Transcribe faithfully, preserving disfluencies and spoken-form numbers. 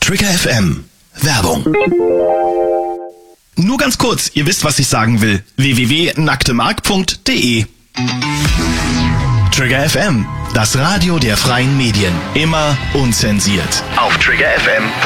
Trigger F M. Werbung. Nur ganz kurz, ihr wisst, was ich sagen will. w w w punkt nacktemark punkt de Trigger F M, das Radio der freien Medien. Immer unzensiert. Auf Trigger F M.